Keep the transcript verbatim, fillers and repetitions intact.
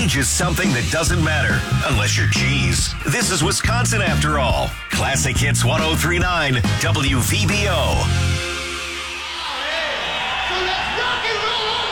Age is something that doesn't matter unless you're cheese. This is Wisconsin after all. Classic Hits one oh three point nine W V B O. So let's rock and roll!